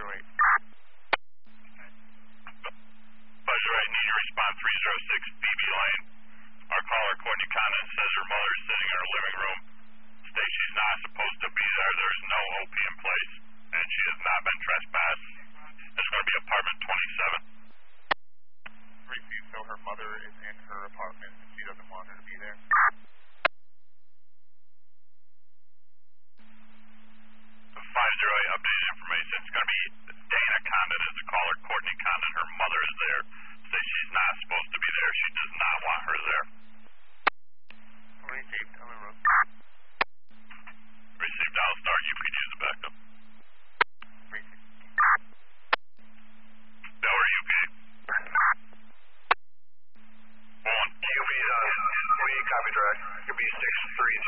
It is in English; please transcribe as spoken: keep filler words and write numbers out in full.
zero eight. five zero eight, need you to respond three zero six B B Lane. Our caller, Courtney Condon, says her mother is sitting in her living room. States she's not supposed to be there. There is no O P in place, and she has not been trespassed. It's going to be apartment twenty-seven. Receive, so her mother is in her apartment and she doesn't want her to be there. five zero eight, updated information. It's going to be Dana Condon is the caller. Courtney Condon, her mother is there. Says she's not supposed to be there. She does not want her there. Receive, tell her